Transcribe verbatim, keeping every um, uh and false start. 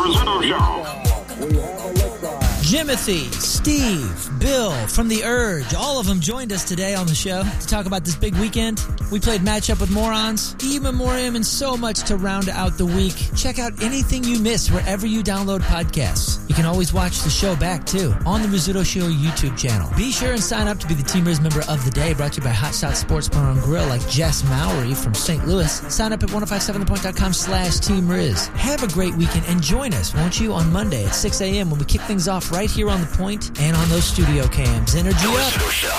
Rizzuto Show. Jimothy, Steve, Bill from The Urge, all of them joined us today on the show to talk about this big weekend. We played Matchup with Morons, E Memoriam, and so much to round out the week. Check out anything you miss wherever you download podcasts. You can always watch the show back, too, on the Rizzuto Show YouTube channel. Be sure and sign up to be the Team Riz member of the day, brought to you by Hot Shot Sports Bar and Grill, like Jess Mowry from Saint Louis. Sign up at ten fifty-seven the point dot com slash Team Riz. Have a great weekend and join us, won't you, on Monday at six a.m. when we kick things off right here on The Point and on those studio cams. Energy up.